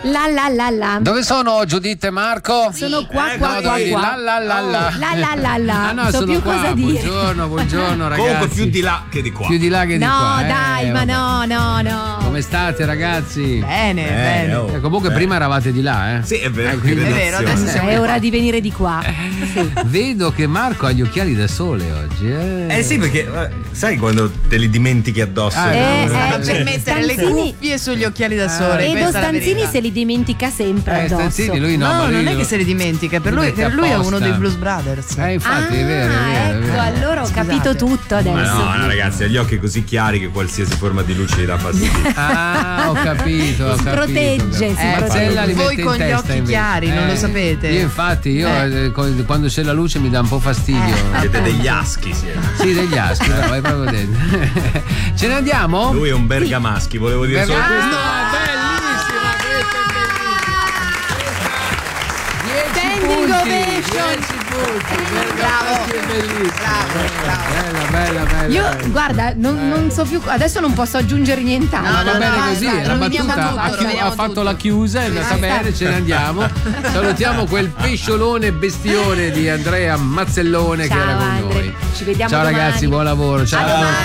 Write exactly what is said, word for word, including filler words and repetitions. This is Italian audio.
La la la la. Dove sono Giuditta e Marco? Sono qua Eh, qua no, qua dove- qua. La la la la. La la la la. Ah, no, Non so sono più qua. cosa dire. Buongiorno, buongiorno ragazzi. Comunque più di là che di qua. Più di là che di No, qua. eh, dai, ma vabbè. no, no, no. Come state ragazzi? Bene, Eh, bene. oh. Eh, comunque Eh. prima eravate di là, eh? Sì, è vero. Eh, che quindi- È vero, redazione. adesso siamo È ora di venire di qua. Vedo che Marco ha gli occhiali da sole oggi, eh? Eh sì, perché eh, sai quando te li dimentichi addosso? Ah, Eh, eh, Stava eh, per mettere le Stanzini- cuffie sugli occhiali da sole. Edo questa è la Stanzini verità. se li dimentica sempre Eh, addosso. Stanzini, lui no, No, ma lui non è lo- che se li dimentica, per li lui, mette per lui è uno apposta. dei Blues Brothers. Eh, infatti, è vero, è Ah, vero, è ecco, vero. allora ho Scusate. capito tutto adesso. Ma no, no, ragazzi, ha gli occhi così chiari che qualsiasi forma di luce gli dà fastidio. Ah, ho capito, ho Si capito. protegge, si Eh, Marcella li voi mette con in gli testa, occhi invece. chiari, non lo sapete. Io infatti, io Eh. eh, co- quando c'è la luce mi dà un po' fastidio. Siete degli aschi, siete. Sì, degli aschi, no, vai proprio dentro. Ce ne andiamo? Lui è un bergamaschi, volevo dire solo Ah, questo. bellissima, questa è bellissima. Standing dieci ovation. punti, dieci punti. Bravo. È bellissima. Bravo, bravo. Bella, bella, bella. Io, bella. guarda, non, non so più. Adesso non posso aggiungere nient'altro. Ma va no, bene no, così, dai, la roviniamo battuta tutto, ha, chiu- roviniamo ha fatto tutto. la chiusa, è andata bene, ce ne andiamo. Salutiamo quel pesciolone bestione di Andrea Mazzellone che Ciao, era con Andre. noi. Ci vediamo Ciao domani. ragazzi, buon lavoro. Ciao. A domani.